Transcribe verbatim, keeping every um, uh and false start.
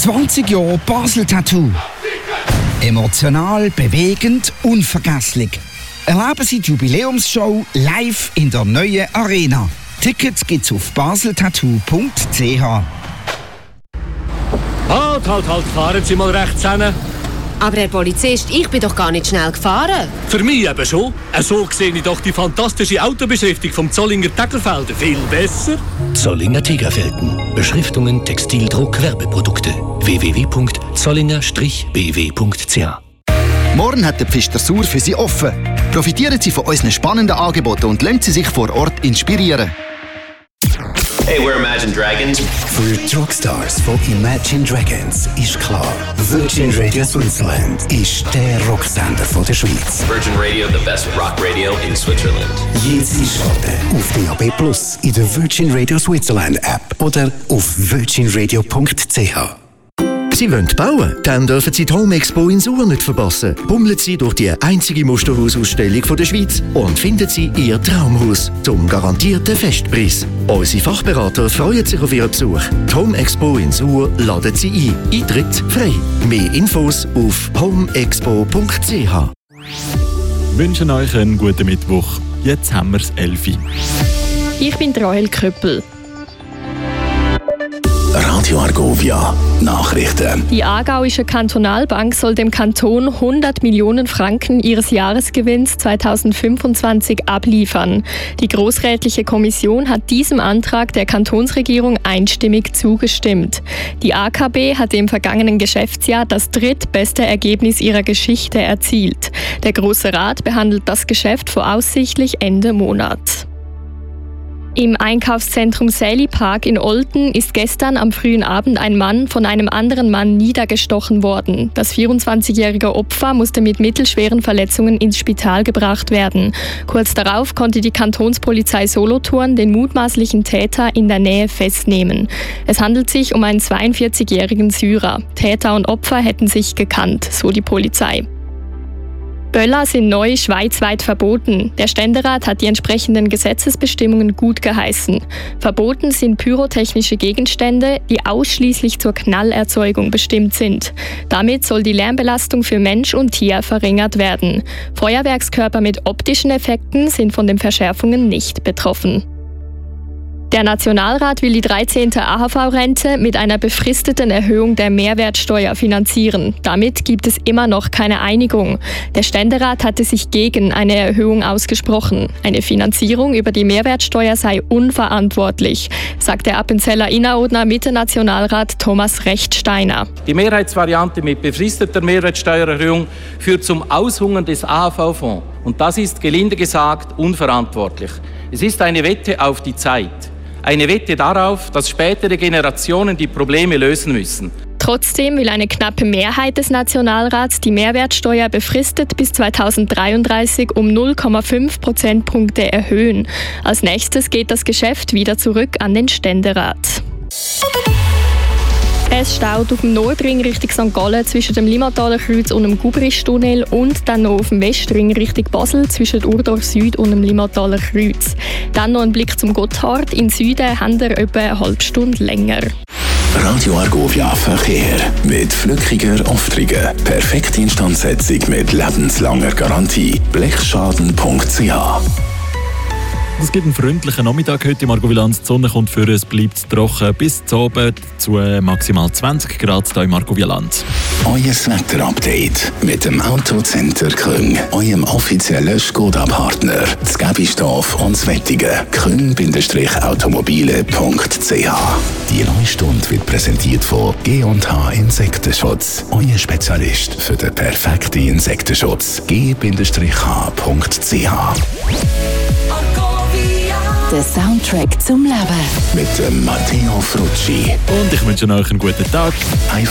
zwanzig Jahre Basel Tattoo. Emotional, bewegend, unvergesslich. Erleben Sie die Jubiläumsshow live in der neuen Arena. Tickets gibt's auf baseltattoo punkt c h. Halt, halt, halt, fahren Sie mal rechts hin. Aber Herr Polizist, ich bin doch gar nicht schnell gefahren. Für mich eben schon. So sehe ich doch die fantastische Autobeschriftung vom Zollinger Tegelfelden viel besser. Zollinger Tegelfelden. Beschriftungen, Textildruck, Werbeprodukte. w w w punkt zollinger b w punkt c h. Morgen hat der Pfister Sur für Sie offen. Profitieren Sie von unseren spannenden Angeboten und lassen Sie sich vor Ort inspirieren. Hey, we're Imagine Dragons. Für die Rockstars von Imagine Dragons ist klar, Virgin Radio Switzerland ist der Rocksender von der Schweiz. Virgin Radio, the best rock radio in Switzerland. Jetzt einschalten auf D A B Plus, in der Virgin Radio Switzerland App oder auf virgin radio punkt c h. Sie wollen bauen? Dann dürfen Sie die Home Expo in Sur nicht verpassen. Bummeln Sie durch die einzige Musterhausausstellung der Schweiz und finden Sie Ihr Traumhaus zum garantierten Festpreis. Unsere Fachberater freuen sich auf Ihren Besuch. Die Home Expo in Sur laden Sie ein. Eintritt frei. Mehr Infos auf home expo punkt c h. Wir wünschen euch einen guten Mittwoch. Jetzt haben wir es elf Uhr. Ich bin Rahel Köppel. Radio Argovia Nachrichten. Die Aargauische Kantonalbank soll dem Kanton hundert Millionen Franken ihres Jahresgewinns zweitausendfünfundzwanzig abliefern. Die Grossrätliche Kommission hat diesem Antrag der Kantonsregierung einstimmig zugestimmt. Die A K B hatte im vergangenen Geschäftsjahr das drittbeste Ergebnis ihrer Geschichte erzielt. Der Grosse Rat behandelt das Geschäft voraussichtlich Ende Monat. Im Einkaufszentrum Sally Park in Olten ist gestern am frühen Abend ein Mann von einem anderen Mann niedergestochen worden. Das vierundzwanzigjährige Opfer musste mit mittelschweren Verletzungen ins Spital gebracht werden. Kurz darauf konnte die Kantonspolizei Solothurn den mutmaßlichen Täter in der Nähe festnehmen. Es handelt sich um einen zweiundvierzigjährigen Syrer. Täter und Opfer hätten sich gekannt, so die Polizei. Böller sind neu schweizweit verboten. Der Ständerat hat die entsprechenden Gesetzesbestimmungen gut geheißen. Verboten sind pyrotechnische Gegenstände, die ausschließlich zur Knallerzeugung bestimmt sind. Damit soll die Lärmbelastung für Mensch und Tier verringert werden. Feuerwerkskörper mit optischen Effekten sind von den Verschärfungen nicht betroffen. Der Nationalrat will die dreizehnte A H V-Rente mit einer befristeten Erhöhung der Mehrwertsteuer finanzieren. Damit gibt es immer noch keine Einigung. Der Ständerat hatte sich gegen eine Erhöhung ausgesprochen. Eine Finanzierung über die Mehrwertsteuer sei unverantwortlich, sagt der Appenzeller Innerrhodner Mitte-Nationalrat Thomas Rechtsteiner. Die Mehrheitsvariante mit befristeter Mehrwertsteuererhöhung führt zum Aushungern des A H V-Fonds. Und das ist, gelinde gesagt, unverantwortlich. Es ist eine Wette auf die Zeit. Eine Wette darauf, dass spätere Generationen die Probleme lösen müssen. Trotzdem will eine knappe Mehrheit des Nationalrats die Mehrwertsteuer befristet bis zweitausenddreiunddreißig um null Komma fünf Prozentpunkte erhöhen. Als nächstes geht das Geschäft wieder zurück an den Ständerat. Es staut auf dem Nordring Richtung Sankt Gallen zwischen dem Limmataler Kreuz und dem Gubristunnel und dann noch auf dem Westring Richtung Basel zwischen Urdorf Süd und dem Limmataler Kreuz. Dann noch ein Blick zum Gotthard. In Süden haben wir etwa eine halbe Stunde länger. Radio Argovia Verkehr mit flückiger Aufträge. Perfekte Instandsetzung mit lebenslanger Garantie. blechschaden punkt c h. Es gibt einen freundlichen Nachmittag heute im Argovilanz. Die Sonne kommt für es bleibt trocken bis zum Abend zu maximal zwanzig Grad hier im Argoviland. Euer Wetterupdate mit dem Autocenter Küng, eurem offiziellen Skoda-Partner. Das Gebistorf und das Wettige. küng automobile punkt c h. Die neue Stunde wird präsentiert von G und H Insektenschutz. Euer Spezialist für den perfekten Insektenschutz. G H punkt c h. Der Soundtrack zum Leben. Mit dem Matteo Frucci. Und ich wünsche euch einen guten Tag. Einfach